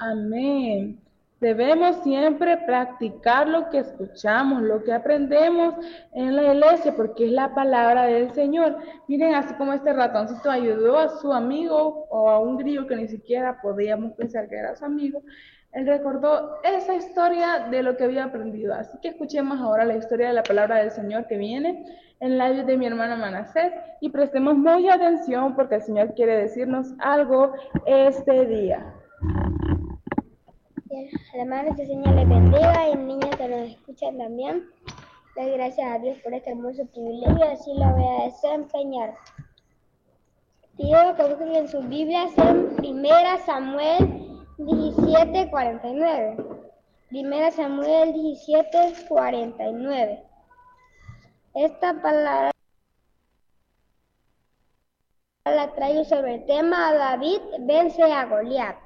Amén. Debemos siempre practicar lo que escuchamos, lo que aprendemos en la iglesia, porque es la palabra del Señor. Miren, así como este ratoncito ayudó a su amigo o a un grillo que ni siquiera podíamos pensar que era su amigo, él recordó esa historia de lo que había aprendido. Así que escuchemos ahora la historia de la palabra del Señor que viene en labios de mi hermano Manasés y prestemos mucha atención porque el Señor quiere decirnos algo este día. Bien, además este Señor les bendiga y niños que nos escuchan también. Doy gracias a Dios por este hermoso privilegio, así lo voy a desempeñar. Quiero que busquen en sus Biblias en 1 Samuel 17:49. 1 Samuel 17:49. Esta palabra la traigo sobre el tema David vence a Goliat.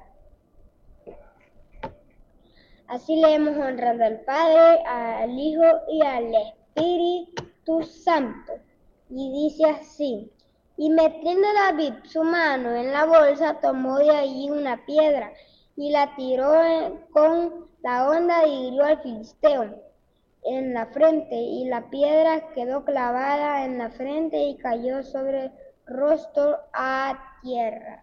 Así leemos honrando al Padre, al Hijo y al Espíritu Santo. Y dice así: y metiendo David su mano en la bolsa, tomó de allí una piedra y la tiró con la honda y hirió al filisteo en la frente, y la piedra quedó clavada en la frente y cayó sobre el rostro a tierra.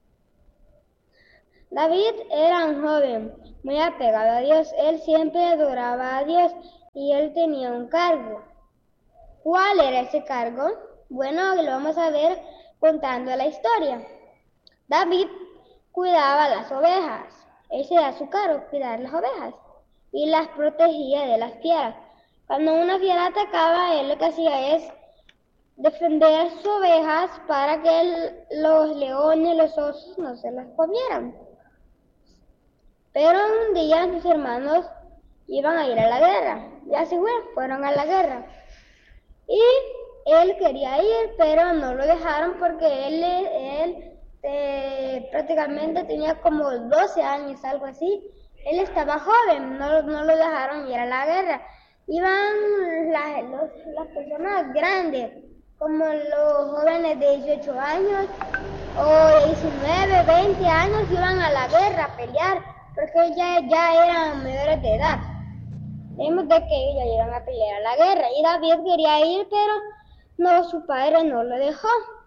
David era un joven muy apegado a Dios. Él siempre adoraba a Dios y él tenía un cargo. ¿Cuál era ese cargo? Bueno, lo vamos a ver contando la historia. David cuidaba las ovejas. Ese era su cargo, cuidar las ovejas. Y las protegía de las fieras. Cuando una fiera atacaba, él lo que hacía es defender a sus ovejas para que los leones, los osos no se las comieran. Pero un día sus hermanos iban a ir a la guerra. Ya se fueron a la guerra. Y él quería ir, pero no lo dejaron porque él prácticamente tenía como 12 años, algo así. Él estaba joven, no lo dejaron ir a la guerra. Iban las personas grandes, como los jóvenes de 18 años o 19, 20 años, iban a la guerra a pelear, porque ya eran mayores de edad. Vemos de que ellos ya iban a pelear a la guerra y David quería ir, pero no, su padre no lo dejó.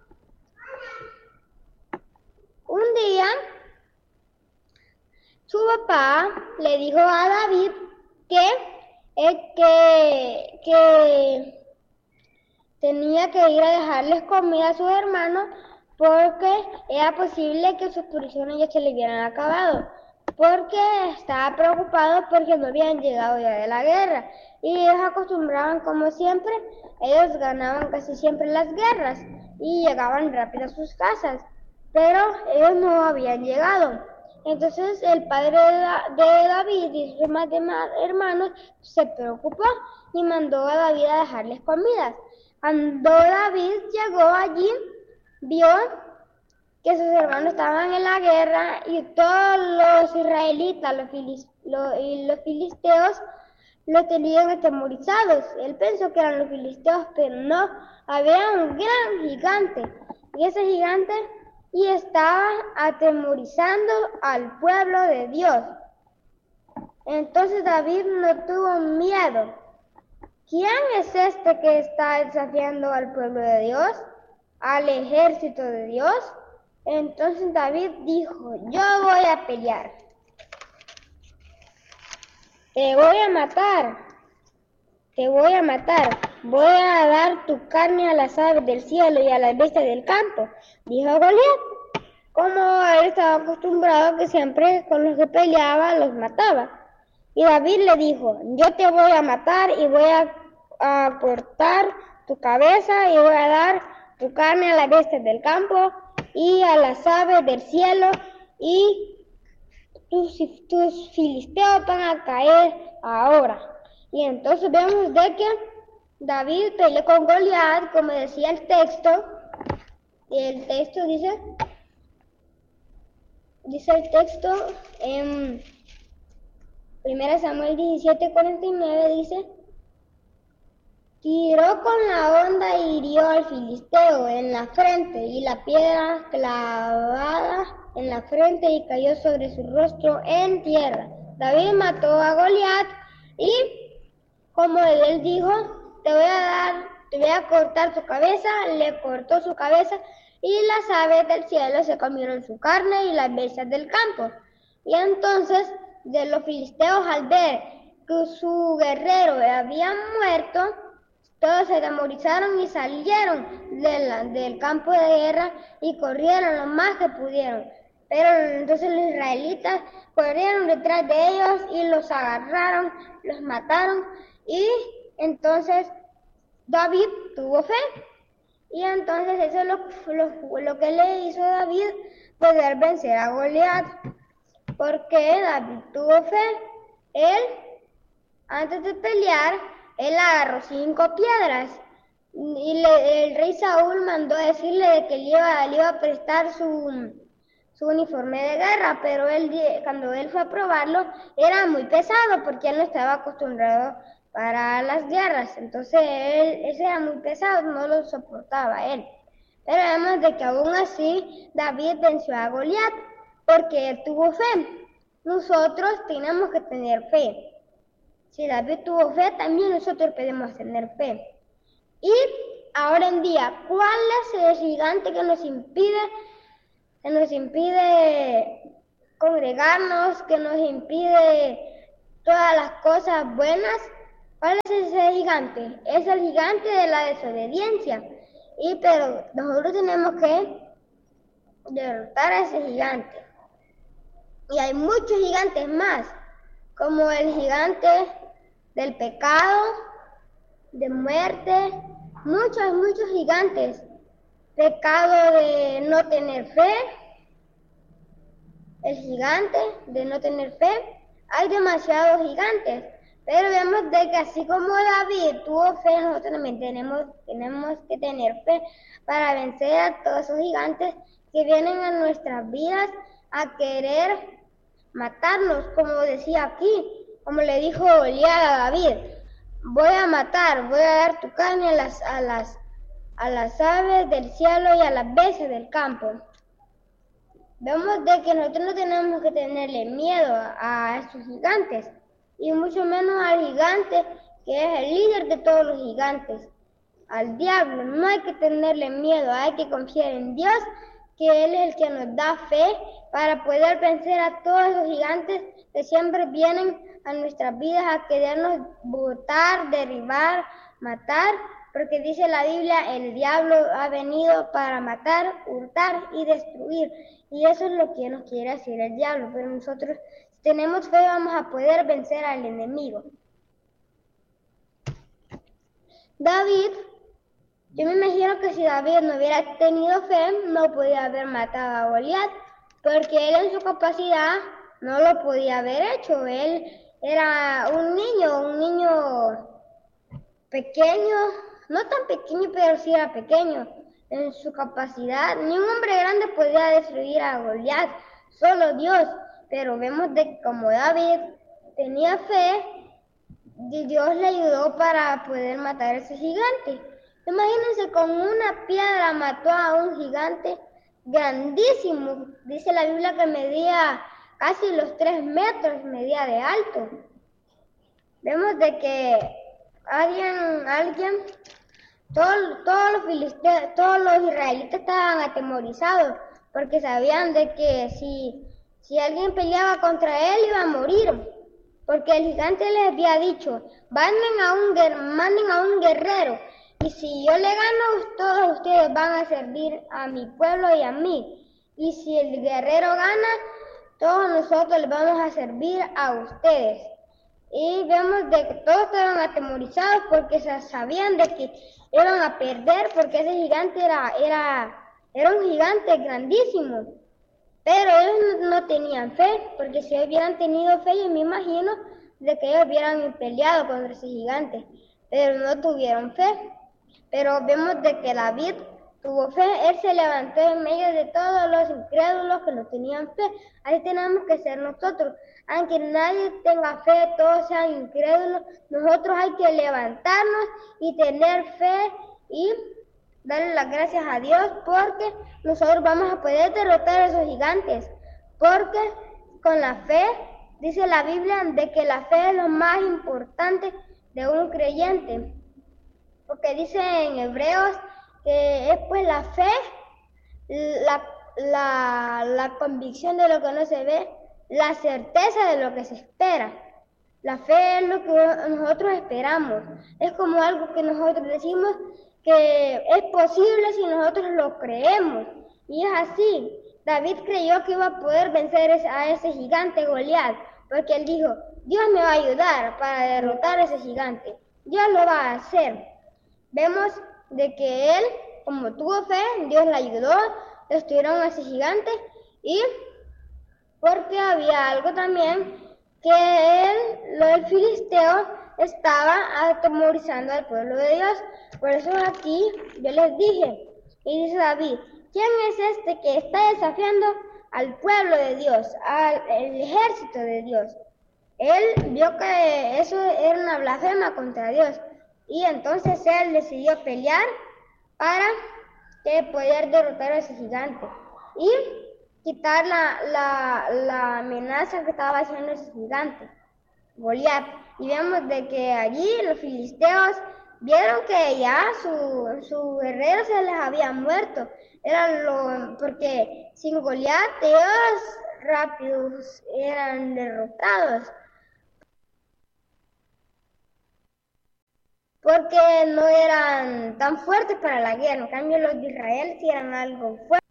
Un día, su papá le dijo a David que tenía que ir a dejarles comida a sus hermanos porque era posible que sus provisiones ya se le hubieran acabado, porque estaba preocupado porque no habían llegado ya de la guerra y ellos acostumbraban, como siempre, ellos ganaban casi siempre las guerras y llegaban rápido a sus casas, pero ellos no habían llegado. Entonces el padre de David y sus demás hermanos se preocupó y mandó a David a dejarles comidas. Cuando David llegó allí, vio que sus hermanos estaban en la guerra y todos los israelitas y los filisteos lo tenían atemorizados. Él pensó que eran los filisteos, pero no, había un gran gigante y ese gigante estaba atemorizando al pueblo de Dios. Entonces David no tuvo miedo. ¿Quién es este que está desafiando al pueblo de Dios? ¿Al ejército de Dios? Entonces David dijo: yo voy a pelear. Te voy a matar. Te voy a matar. Voy a dar tu carne a las aves del cielo y a las bestias del campo, dijo Goliat. Como él estaba acostumbrado que siempre con los que peleaba los mataba. Y David le dijo: yo te voy a matar y voy a cortar tu cabeza y voy a dar tu carne a las bestias del campo y a las aves del cielo, y tus filisteos van a caer ahora. Y entonces vemos de que David peleó con Goliat, como decía el texto. El texto dice el texto en 1 Samuel 17:49, dice: tiró con la honda y hirió al filisteo en la frente, y la piedra clavada en la frente y cayó sobre su rostro en tierra. David mató a Goliat y, como él dijo, te voy a cortar tu cabeza. Le cortó su cabeza y las aves del cielo se comieron su carne y las bestias del campo. Y entonces de los filisteos, al ver que su guerrero había muerto, todos se atemorizaron y salieron del campo de guerra y corrieron lo más que pudieron. Pero entonces los israelitas corrieron detrás de ellos y los agarraron, los mataron. Y entonces David tuvo fe. Y entonces eso es lo que le hizo a David poder vencer a Goliat. Porque David tuvo fe. Él, antes de pelear, él agarró 5 piedras. Y el rey Saúl mandó a decirle que le iba a prestar su uniforme de guerra, pero cuando él fue a probarlo, era muy pesado porque él no estaba acostumbrado para las guerras. Entonces, ese era muy pesado, no lo soportaba él. Pero vemos de que aún así, David venció a Goliat porque él tuvo fe. Nosotros tenemos que tener fe. Si David tuvo fe, también nosotros podemos tener fe. Y ahora en día, ¿cuál es el gigante que nos impide congregarnos, que nos impide todas las cosas buenas? ¿Cuál es ese gigante? Es el gigante de la desobediencia. Pero nosotros tenemos que derrotar a ese gigante. Y hay muchos gigantes más, como el gigante del pecado, de muerte, muchos gigantes. Pecado de no tener fe, el gigante de no tener fe. Hay demasiados gigantes, pero vemos de que así como David tuvo fe, nosotros también tenemos que tener fe para vencer a todos esos gigantes que vienen a nuestras vidas a querer matarnos, como decía aquí, como le dijo Goliat a David: voy a matar, voy a dar tu carne a las aves del cielo y a las bestias del campo. Vemos de que nosotros no tenemos que tenerle miedo a estos gigantes, y mucho menos al gigante que es el líder de todos los gigantes, al diablo. No hay que tenerle miedo, hay que confiar en Dios, que Él es el que nos da fe para poder vencer a todos los gigantes que siempre vienen a nuestras vidas a querernos botar, derribar, matar, porque dice la Biblia: el diablo ha venido para matar, hurtar y destruir. Y eso es lo que nos quiere hacer el diablo, pero nosotros, si tenemos fe, vamos a poder vencer al enemigo. David, yo me imagino que si David no hubiera tenido fe, no podía haber matado a Goliat, porque él en su capacidad no lo podía haber hecho. Él era un niño pequeño, no tan pequeño, pero sí era pequeño en su capacidad. Ni un hombre grande podía destruir a Goliat, solo Dios. Pero vemos de que como David tenía fe, Dios le ayudó para poder matar a ese gigante. Imagínense, con una piedra mató a un gigante grandísimo. Dice la Biblia que medía casi los 3 metros, medía de alto. Vemos de que todos los israelitas estaban atemorizados, porque sabían de que si alguien peleaba contra él iba a morir, porque el gigante les había dicho: manden a un guerrero, y si yo le gano, todos ustedes van a servir a mi pueblo y a mí, y si el guerrero gana, todos nosotros les vamos a servir a ustedes. Y vemos de que todos estaban atemorizados porque sabían de que iban a perder, porque ese gigante era un gigante grandísimo. Pero ellos no tenían fe, porque si hubieran tenido fe, yo me imagino de que ellos hubieran peleado contra ese gigante, pero no tuvieron fe. Pero vemos de que David tuvo fe. Él se levantó en medio de todos los incrédulos que no tenían fe. Así tenemos que ser nosotros. Aunque nadie tenga fe, todos sean incrédulos, nosotros hay que levantarnos y tener fe y darle las gracias a Dios porque nosotros vamos a poder derrotar a esos gigantes. Porque con la fe, dice la Biblia, de que la fe es lo más importante de un creyente. Porque dice en Hebreos que es pues la fe, la convicción de lo que no se ve, la certeza de lo que se espera. La fe es lo que nosotros esperamos. Es como algo que nosotros decimos que es posible si nosotros lo creemos. Y es así. David creyó que iba a poder vencer a ese gigante Goliat, porque él dijo, Dios me va a ayudar para derrotar a ese gigante. Dios lo va a hacer. Vemos de que él, como tuvo fe, Dios le ayudó, destruyeron a ese gigante, y porque había algo también que el filisteo estaba atemorizando al pueblo de Dios. Por eso aquí yo les dije, y dice David, ¿quién es este que está desafiando al pueblo de Dios, al ejército de Dios? Él vio que eso era una blasfema contra Dios, y entonces él decidió pelear para poder derrotar a ese gigante y quitar la amenaza que estaba haciendo ese gigante, Goliat. Y vemos de que allí los filisteos vieron que ya su guerrero se les había muerto. Porque sin Goliat ellos rápidos eran derrotados. Porque no eran tan fuertes para la guerra. En cambio los de Israel sí eran algo fuerte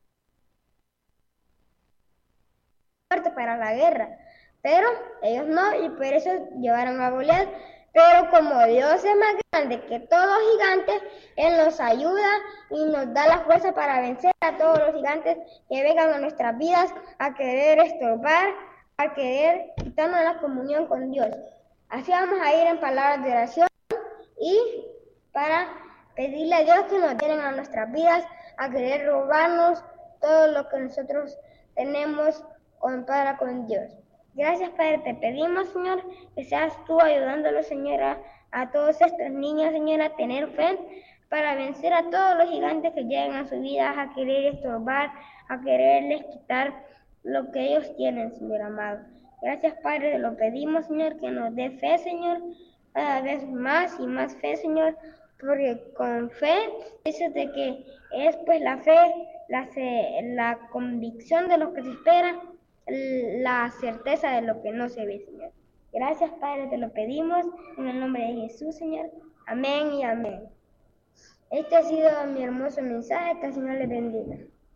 para la guerra, pero ellos no, y por eso llevaron a Goliat. Pero como Dios es más grande que todos los gigantes, Él nos ayuda y nos da la fuerza para vencer a todos los gigantes que vengan a nuestras vidas a querer estorbar, a querer quitarnos la comunión con Dios. Así vamos a ir en palabras de oración y para pedirle a Dios que nos den a nuestras vidas a querer robarnos todo lo que nosotros tenemos para con Dios. Gracias, Padre, te pedimos, Señor, que seas tú ayudándolo, Señora, a todos estos niños, Señora, a tener fe para vencer a todos los gigantes que llegan a su vida a querer estorbar, a quererles quitar lo que ellos tienen, Señor amado. Gracias, Padre, te lo pedimos, Señor, que nos dé fe, Señor, cada vez más y más fe, Señor, porque con fe dices de que es pues la fe, la convicción de lo que se espera, la certeza de lo que no se ve, Señor. Gracias, Padre, te lo pedimos en el nombre de Jesús, Señor. Amén y amén. Este ha sido mi hermoso mensaje, que el Señor les bendiga.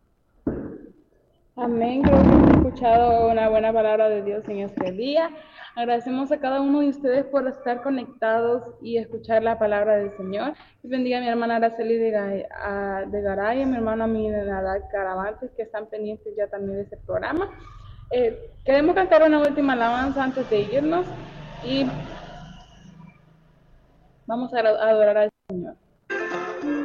Amén, creo que hemos escuchado una buena palabra de Dios en este día. Agradecemos a cada uno de ustedes por estar conectados y escuchar la palabra del Señor. Y bendiga a mi hermana Araceli de Garay y a mi hermana Minadad Caravantes, que están pendientes ya también de este programa. Queremos cantar una última alabanza antes de irnos y vamos a adorar al Señor.